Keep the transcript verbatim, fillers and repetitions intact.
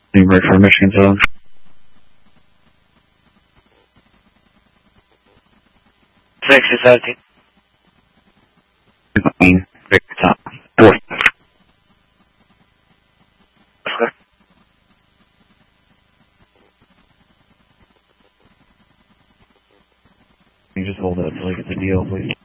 Newburgh for Michigan Zone. Six to seventeen. Queen, Victor Tom. Four. Okay. Can you just hold it until I get the deal, please?